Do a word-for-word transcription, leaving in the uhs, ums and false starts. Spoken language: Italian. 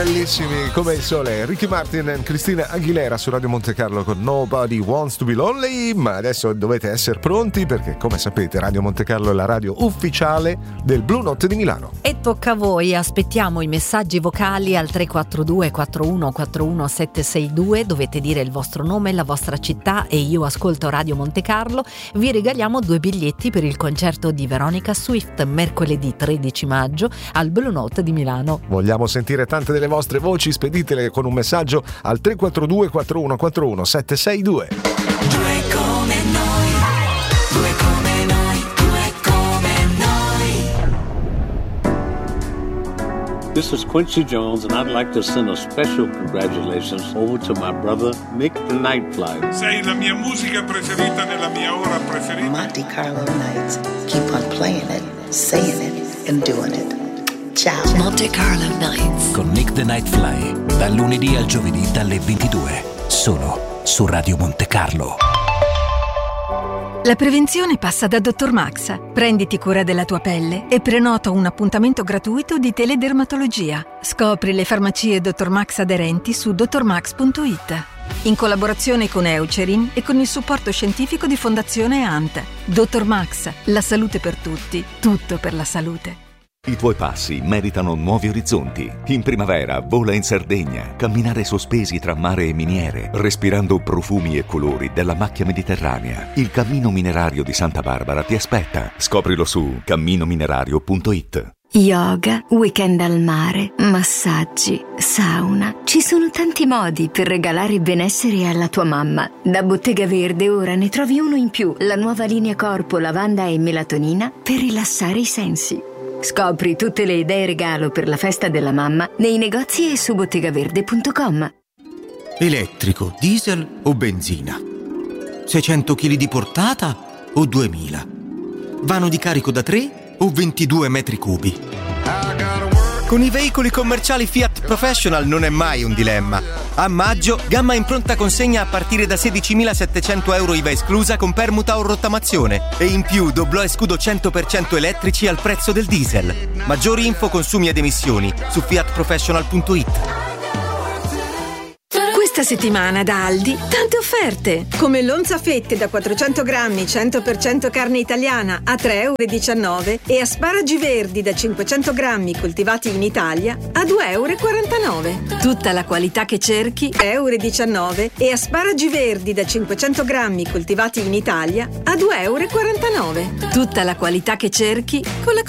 bellissimi come il sole. Ricky Martin e Cristina Aguilera su Radio Monte Carlo con Nobody Wants to Be Lonely. Ma adesso dovete essere pronti perché, come sapete, Radio Monte Carlo è la radio ufficiale del Blue Note di Milano. E tocca a voi, aspettiamo i messaggi vocali al tre quattro due quattro uno quattro uno sette sei due. Dovete dire il vostro nome, la vostra città e io ascolto Radio Monte Carlo. Vi regaliamo due biglietti per il concerto di Veronica Swift mercoledì tredici maggio al Blue Note di Milano. Vogliamo sentire tante delle vostre voci, speditele con un messaggio al tre quattro due quattro uno quattro uno sette sei due. Due come noi, due come noi, due come noi. This is Quincy Jones, and I'd like to send a special congratulations over to my brother Nick the Nightfly. Sei la mia musica preferita nella mia ora preferita. Monte Carlo Nights. Keep on playing it, saying it, and doing it. Ciao. Monte Carlo Nights con Nick the Nightfly, dal lunedì al giovedì dalle ventidue, solo su Radio Monte Carlo. La prevenzione passa da dottor Max. Prenditi cura della tua pelle e prenota un appuntamento gratuito di teledermatologia. Scopri le farmacie dottor Max aderenti su dottor max punto it. In collaborazione con Eucerin e con il supporto scientifico di Fondazione A N T. dottor Max, la salute per tutti, tutto per la salute. I tuoi passi meritano nuovi orizzonti. In primavera vola in Sardegna, camminare sospesi tra mare e miniere, respirando profumi e colori della macchia mediterranea. Il Cammino Minerario di Santa Barbara ti aspetta. Scoprilo su cammino minerario punto it. Yoga, weekend al mare, massaggi, sauna. Ci sono tanti modi per regalare benessere alla tua mamma. Da Bottega Verde ora ne trovi uno in più, la nuova linea corpo lavanda e melatonina per rilassare i sensi. Scopri tutte le idee regalo per la festa della mamma nei negozi e su bottegaverde punto com. Elettrico, diesel o benzina? seicento chili di portata o duemila? Vano di carico da tre o ventidue metri cubi? Con i veicoli commerciali Fiat Professional non è mai un dilemma. A maggio, gamma in pronta consegna a partire da sedicimilasettecento euro I V A esclusa con permuta o rottamazione. E in più doblò e scudo cento per cento elettrici al prezzo del diesel. Maggiori info, consumi ed emissioni su fiat professional punto it. Questa settimana da Aldi tante offerte, come l'onza fette da quattrocento grammi cento per cento carne italiana a tre virgola diciannove euro e asparagi verdi da cinquecento grammi coltivati in Italia a due virgola quarantanove euro. Tutta la qualità che cerchi, tre virgola diciannove euro e asparagi verdi da cinquecento grammi coltivati in Italia a due virgola quarantanove euro. Tutta la qualità che cerchi con la